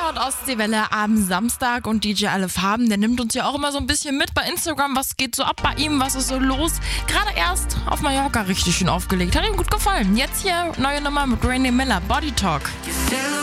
Stichwort Ostseewelle am Samstag und DJ Alle Farben, der nimmt uns ja auch immer so ein bisschen mit bei Instagram. Was geht so ab bei ihm? Was ist so los? Gerade erst auf Mallorca richtig schön aufgelegt. Hat ihm gut gefallen. Jetzt hier neue Nummer mit Randy Miller, Body Talk.